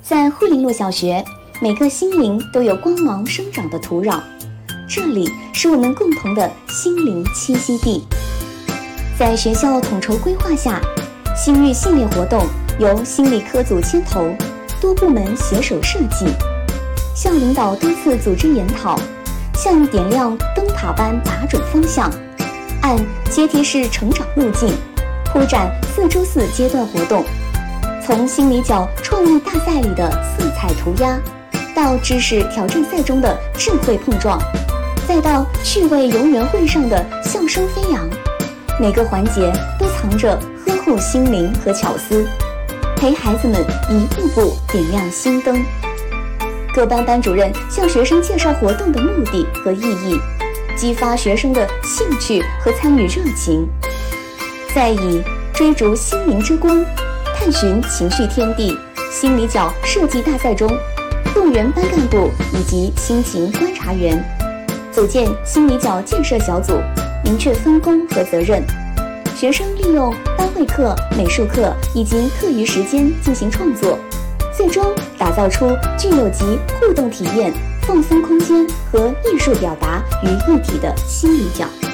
在惠林路小学，每个心灵都有光芒生长的土壤，这里是我们共同的心灵栖息地。在学校统筹规划下，心育系列活动由心理科组牵头，多部门携手设计，校领导多次组织研讨，向点亮灯塔般打准方向，按阶梯式成长路径铺展4周4阶段活动，从心理角创意大赛里的色彩涂鸦，到知识挑战赛中的智慧碰撞，再到趣味游园会上的笑声飞扬，每个环节都藏着呵护心灵和巧思，陪孩子们一步步点亮心灯。各班班主任向学生介绍活动的目的和意义，激发学生的兴趣和参与热情。在以追逐心灵之光，探寻情绪天地心理角设计大赛中，动员班干部以及心情观察员，组建心理角建设小组，明确分工和责任。学生利用班会课、美术课以及课余时间进行创作，最终打造出具有集互动体验、放松空间和艺术表达于一体的心理角。